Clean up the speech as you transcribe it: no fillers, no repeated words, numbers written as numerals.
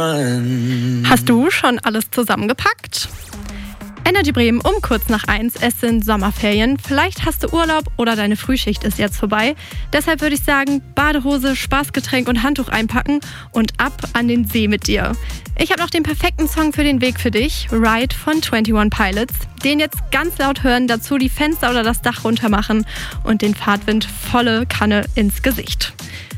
Hast du schon alles zusammengepackt? Energy Bremen um kurz nach 1. Es sind Sommerferien. Vielleicht hast du Urlaub oder deine Frühschicht ist jetzt vorbei. Deshalb würde ich sagen, Badehose, Spaßgetränk und Handtuch einpacken und ab an den See mit dir. Ich habe noch den perfekten Song für den Weg für dich, Ride von 21 Pilots. Den jetzt ganz laut hören, dazu die Fenster oder das Dach runter machen und den Fahrtwind volle Kanne ins Gesicht.